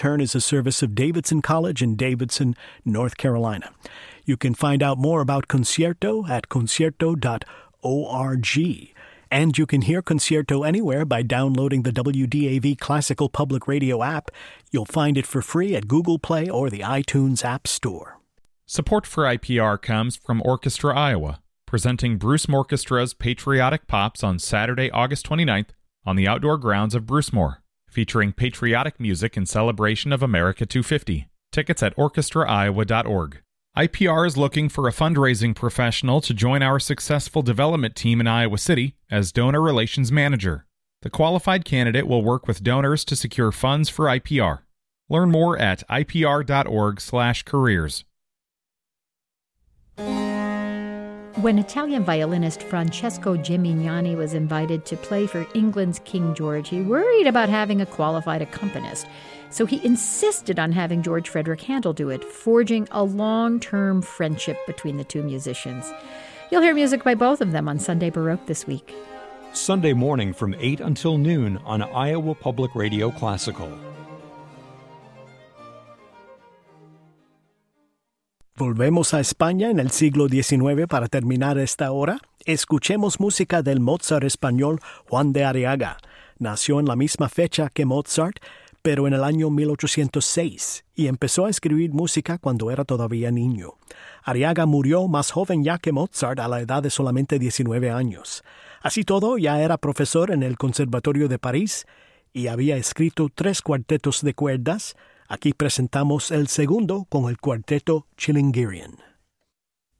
Turn is a service of Davidson College in Davidson, North Carolina. You can find out more about Concierto at concierto.org. And you can hear Concierto anywhere by downloading the WDAV Classical Public Radio app. You'll find it for free at Google Play or the iTunes App Store. Support for IPR comes from Orchestra Iowa, presenting Bruce Orchestra's Patriotic Pops on Saturday, August 29th on the outdoor grounds of Brucemore, featuring patriotic music in celebration of America 250. Tickets at orchestraiowa.org. IPR is looking for a fundraising professional to join our successful development team in Iowa City as Donor Relations Manager. The qualified candidate will work with donors to secure funds for IPR. Learn more at ipr.org/careers. When Italian violinist Francesco Gimignani was invited to play for England's King George, he worried about having a qualified accompanist. So he insisted on having George Frederick Handel do it, forging a long-term friendship between the two musicians. You'll hear music by both of them on Sunday Baroque this week. Sunday morning from 8 until noon on Iowa Public Radio Classical. Volvemos a España en el siglo XIX para terminar esta hora. Escuchemos música del Mozart español Juan de Arriaga. Nació en la misma fecha que Mozart, pero en el año 1806, y empezó a escribir música cuando era todavía niño. Arriaga murió más joven ya que Mozart a la edad de solamente 19 años. Así todo, ya era profesor en el Conservatorio de París y había escrito 3 cuartetos de cuerdas. Aquí presentamos el segundo con el cuarteto Chilingirian.